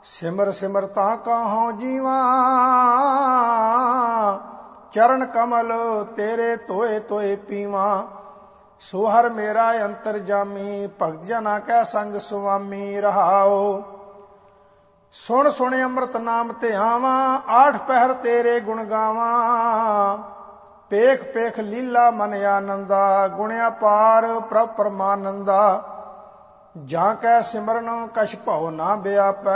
ਸਿਮਰ ਸਿਮਰ ਤਾਂ ਕਹਉ ਜੀਵਾ, ਚਰਨ ਕਮਲ ਤੇਰੇ ਧੋਏ ਧੋਏ ਪੀਵਾ। ਸੋ ਹਰ ਮੇਰਾ ਅੰਤਰ ਜਾਮੀ, ਭਗਤ ਜਨਾ ਕੈ ਸੰਗ ਸੁਆਮੀ ਰਹਾਓ। ਸੁਣ ਸੁਣ ਅੰਮ੍ਰਿਤ ਨਾਮ ਧਿਆਵਾ, ਆਠ ਪਹਿਰ ਤੇਰੇ ਗੁਣ ਗਾਵਾ। ਪੇਖ ਪੇਖ ਲੀਲਾ ਮਨ ਆਨੰਦਾ, ਗੁਣਿਆ ਪਾਰ ਪ੍ਰਭ ਪਰਮਾਨੰਦਾ। ਜਾਂ ਕੈ ਸਿਮਰਨ ਕਛ ਭਉ ਨਾ ਵਿਆਪੈ,